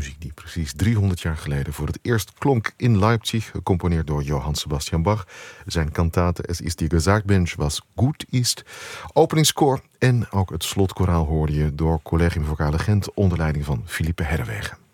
muziek die precies 300 jaar geleden voor het eerst klonk in Leipzig, gecomponeerd door Johann Sebastian Bach. Zijn kantate Es ist dir gesagt, Mensch, was gut ist. Openingskoor en ook het slotkoraal hoorde je door Collegium Vocale Gent onder leiding van Philippe Herrewegen.